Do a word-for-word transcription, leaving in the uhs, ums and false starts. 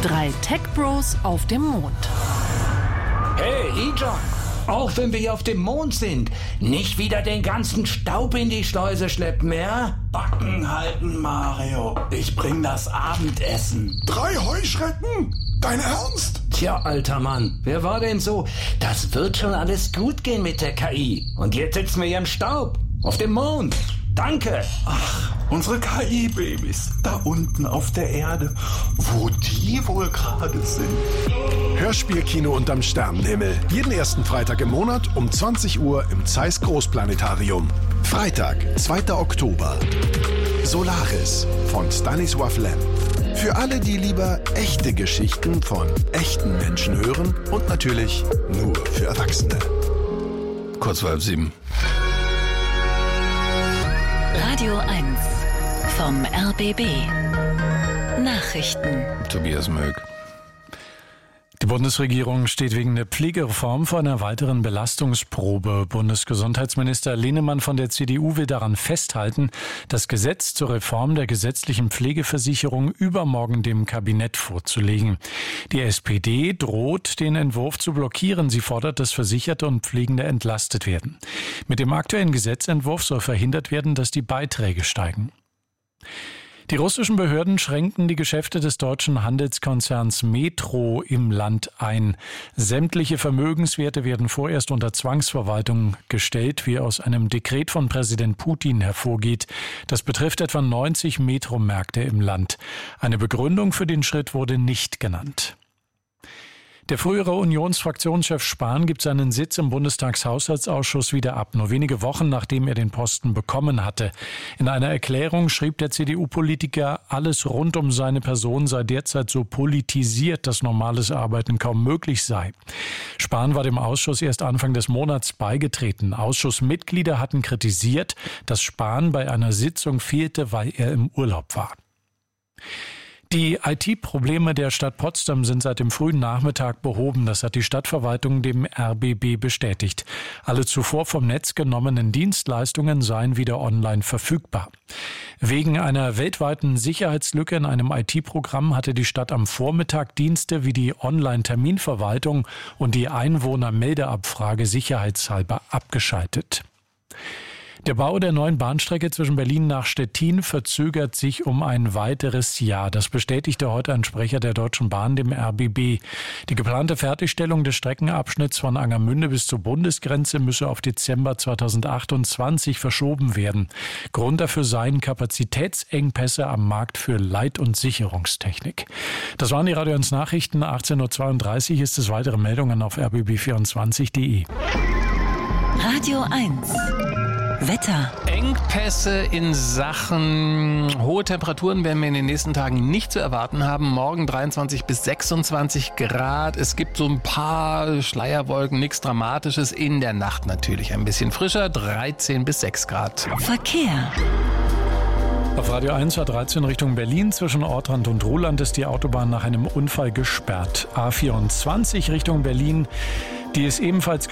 Drei Tech-Bros auf dem Mond. Hey, E-John, auch wenn wir hier auf dem Mond sind, nicht wieder den ganzen Staub in die Schleuse schleppen, ja? Backen halten, Mario. Ich bring das Abendessen. Drei Heuschrecken? Dein Ernst? Tja, alter Mann, wer war denn so? Das wird schon alles gut gehen mit der K I. Und jetzt sitzen wir hier im Staub, auf dem Mond. Danke. Ach, unsere K I-Babys, da unten auf der Erde, wo die wohl gerade sind. Hörspielkino unterm Sternenhimmel. Jeden ersten Freitag im Monat um zwanzig Uhr im Zeiss Großplanetarium. Freitag, zweiter Oktober. Solaris von Stanisław Lem. Für alle, die lieber echte Geschichten von echten Menschen hören und natürlich nur für Erwachsene. Kurz vor halb sieben. Radio eins vom R B B. Nachrichten. Tobias Möck. Die Bundesregierung steht wegen der Pflegereform vor einer weiteren Belastungsprobe. Bundesgesundheitsminister Lehnemann von der C D U will daran festhalten, das Gesetz zur Reform der gesetzlichen Pflegeversicherung übermorgen dem Kabinett vorzulegen. Die S P D droht, den Entwurf zu blockieren. Sie fordert, dass Versicherte und Pflegende entlastet werden. Mit dem aktuellen Gesetzentwurf soll verhindert werden, dass die Beiträge steigen. Die russischen Behörden schränken die Geschäfte des deutschen Handelskonzerns Metro im Land ein. Sämtliche Vermögenswerte werden vorerst unter Zwangsverwaltung gestellt, wie aus einem Dekret von Präsident Putin hervorgeht. Das betrifft etwa neunzig Metro-Märkte im Land. Eine Begründung für den Schritt wurde nicht genannt. Der frühere Unionsfraktionschef Spahn gibt seinen Sitz im Bundestagshaushaltsausschuss wieder ab, nur wenige Wochen nachdem er den Posten bekommen hatte. In einer Erklärung schrieb der C D U-Politiker, alles rund um seine Person sei derzeit so politisiert, dass normales Arbeiten kaum möglich sei. Spahn war dem Ausschuss erst Anfang des Monats beigetreten. Ausschussmitglieder hatten kritisiert, dass Spahn bei einer Sitzung fehlte, weil er im Urlaub war. Die I T-Probleme der Stadt Potsdam sind seit dem frühen Nachmittag behoben. Das hat die Stadtverwaltung dem R B B bestätigt. Alle zuvor vom Netz genommenen Dienstleistungen seien wieder online verfügbar. Wegen einer weltweiten Sicherheitslücke in einem I T-Programm hatte die Stadt am Vormittag Dienste wie die Online-Terminverwaltung und die Einwohnermeldeabfrage sicherheitshalber abgeschaltet. Der Bau der neuen Bahnstrecke zwischen Berlin nach Stettin verzögert sich um ein weiteres Jahr. Das bestätigte heute ein Sprecher der Deutschen Bahn dem R B B. Die geplante Fertigstellung des Streckenabschnitts von Angermünde bis zur Bundesgrenze müsse auf Dezember zweitausendachtundzwanzig verschoben werden. Grund dafür seien Kapazitätsengpässe am Markt für Leit- und Sicherungstechnik. Das waren die Radio eins Nachrichten. achtzehn Uhr zweiunddreißig ist es. Weitere Meldungen auf r b b vierundzwanzig punkt de. Radio eins. Wetter. Engpässe in Sachen hohe Temperaturen werden wir in den nächsten Tagen nicht zu erwarten haben. Morgen dreiundzwanzig bis sechsundzwanzig Grad. Es gibt so ein paar Schleierwolken, nichts Dramatisches. In der Nacht natürlich ein bisschen frischer, dreizehn bis sechs Grad. Verkehr. Auf Radio eins A dreizehn Richtung Berlin zwischen Ortrand und Ruhland ist die Autobahn nach einem Unfall gesperrt. A vierundzwanzig Richtung Berlin, die ist ebenfalls gesperrt.